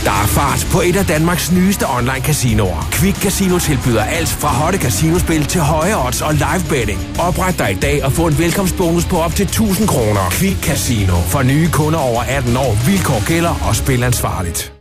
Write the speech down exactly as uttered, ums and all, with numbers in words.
Der er fart på et af Danmarks nyeste online casinoer. Quick Casino tilbyder alt fra hotte casinospil til høje odds og live betting. Opret dig i dag og få en velkomstbonus på op til tusind kroner. Quick Casino. For nye kunder over atten år. Vilkår gælder og spil ansvarligt.